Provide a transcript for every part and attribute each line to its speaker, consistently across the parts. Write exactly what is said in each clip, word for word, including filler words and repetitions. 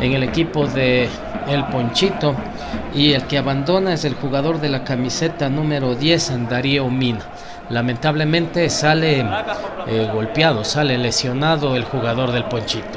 Speaker 1: en el equipo de El Ponchito, y el que abandona es el jugador de la camiseta número diez, Darío Mina. Lamentablemente sale eh, golpeado, sale lesionado el jugador del Ponchito.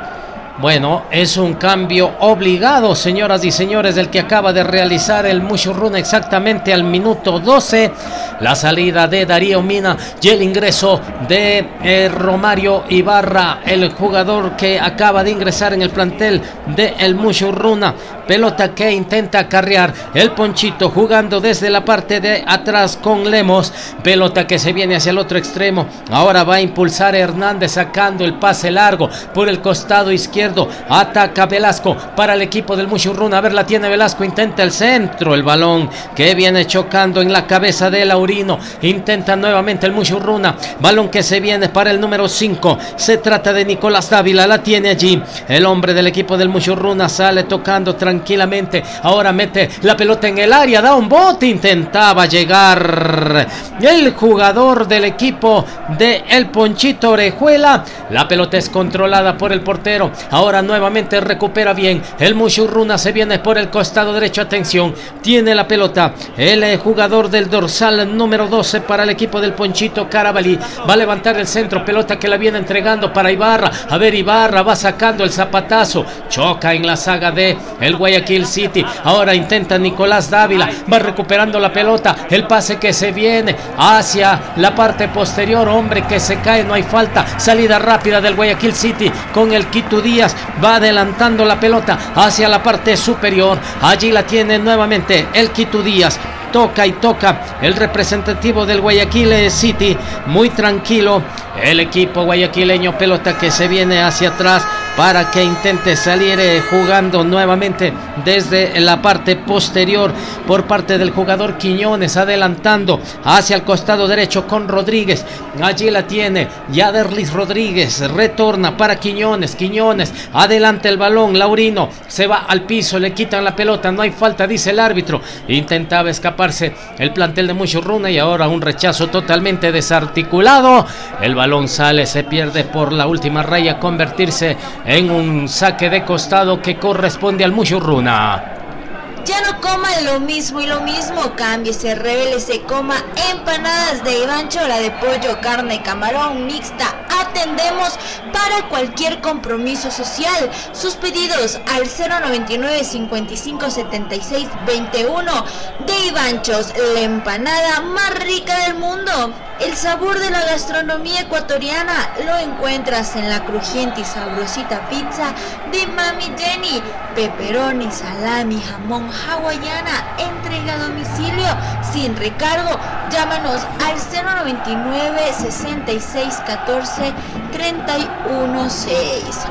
Speaker 1: Bueno, es un cambio obligado, señoras y señores, del que acaba de realizar el Mushurruna exactamente al minuto doce. La salida de Darío Mina y el ingreso de eh, Romario Ibarra, el jugador que acaba de ingresar en el plantel de el Mushurruna. Pelota que intenta acarrear el Ponchito, jugando desde la parte de atrás con Lemos. Pelota que se viene hacia el otro extremo. Ahora va a impulsar Hernández, sacando el pase largo por el costado izquierdo. Ataca Velasco para el equipo del Mushurruna. A ver, la tiene Velasco, intenta el centro. El balón que viene chocando en la cabeza de Laurino. Intenta nuevamente el Mushurruna. Balón que se viene para el número cinco. Se trata de Nicolás Dávila. La tiene allí el hombre del equipo del Mushurruna. Sale tocando tranquilamente. Ahora mete la pelota en el área. Da un bote. Intentaba llegar el jugador del equipo de El Ponchito, Orejuela. La pelota es controlada por el portero. Ahora nuevamente recupera bien el Mushurruna. Se viene por el costado derecho. Atención, tiene la pelota el eh, jugador del dorsal número doce para el equipo del Ponchito, Carabalí. Va a levantar el centro. Pelota que la viene entregando para Ibarra. A ver, Ibarra va sacando el zapatazo. Choca en la saga de el Guayaquil City. Ahora intenta Nicolás Dávila. Va recuperando la pelota. El pase que se viene hacia la parte posterior. Hombre que se cae, no hay falta. Salida rápida del Guayaquil City con el Quito Díaz. Va adelantando la pelota hacia la parte superior. Allí la tiene nuevamente el Quito Díaz. Toca y toca el representativo del Guayaquil City. Muy tranquilo el equipo guayaquileño. Pelota que se viene hacia atrás para que intente salir eh, jugando nuevamente desde la parte posterior por parte del jugador Quiñones, adelantando hacia el costado derecho con Rodríguez. Allí la tiene Yaderlis Rodríguez. Retorna para Quiñones. Quiñones adelanta el balón. Laurino se va al piso. Le quitan la pelota. No hay falta, dice el árbitro. Intentaba escapar el plantel de Mushurruna y ahora un rechazo totalmente desarticulado. El balón sale, se pierde por la última raya, convertirse en un saque de costado que corresponde al Mushurruna.
Speaker 2: Ya no coma lo mismo y lo mismo, cámbiese, revélese, coma empanadas de Ivancho, la de pollo, carne, camarón, mixta. Atendemos para cualquier compromiso social. Sus pedidos al cero noventa y nueve, cincuenta y cinco, setenta y seis, veintiuno. De Ivanchos, la empanada más rica del mundo. El sabor de la gastronomía ecuatoriana lo encuentras en la crujiente y sabrosita pizza de Mami Jenny. Pepperoni, salami, jamón, hawaiana, entrega a domicilio sin recargo. Llámanos al cero noventa y nueve, sesenta y seis, catorce, treinta y uno, seis.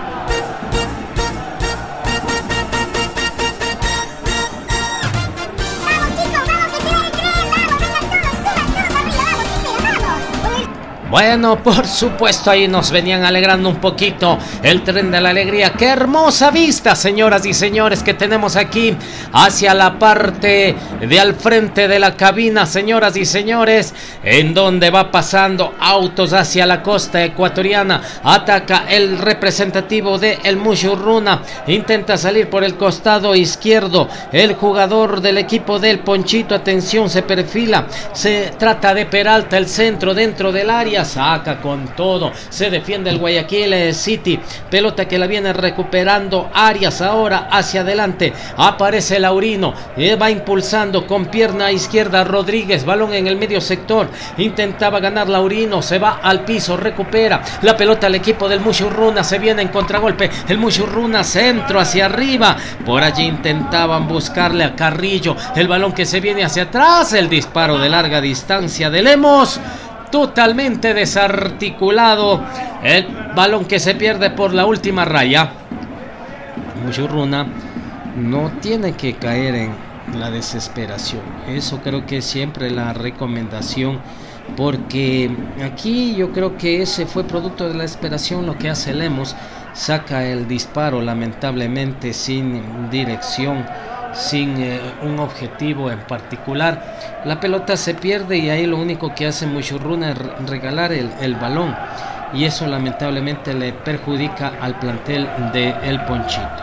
Speaker 1: Bueno, por supuesto, ahí nos venían alegrando un poquito el tren de la alegría. ¡Qué hermosa vista, señoras y señores, que tenemos aquí hacia la parte de al frente de la cabina, señoras y señores, en donde va pasando autos hacia la costa ecuatoriana! Ataca el representativo de el Mushurruna. Intenta salir por el costado izquierdo el jugador del equipo del Ponchito. Atención, se perfila. Se trata de Peralta, el centro dentro del área. Saca con todo, se defiende el Guayaquil City. Pelota que la viene recuperando Arias. Ahora hacia adelante aparece Laurino, eh, va impulsando con pierna izquierda Rodríguez. Balón en el medio sector. Intentaba ganar Laurino, se va al piso, recupera la pelota al equipo del Mushurruna. Se viene en contragolpe el Mushurruna, centro hacia arriba. Por allí intentaban buscarle a Carrillo. El balón que se viene hacia atrás. El disparo de larga distancia de Lemos, totalmente desarticulado. El balón que se pierde por la última raya. Mushurruna no tiene que caer en la desesperación. Eso creo que es siempre la recomendación, porque aquí yo creo que ese fue producto de la desesperación lo que hace Lemos. Saca el disparo lamentablemente sin dirección, sin eh, un objetivo en particular. La pelota se pierde y ahí lo único que hace Mushurruna es regalar el, el balón, y eso lamentablemente le perjudica al plantel de El Ponchito.